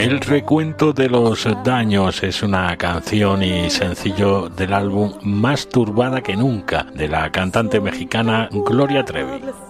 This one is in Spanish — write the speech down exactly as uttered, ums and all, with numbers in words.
El recuento de los daños es una canción y sencillo del álbum Más turbada que nunca, de la cantante mexicana Gloria Trevi.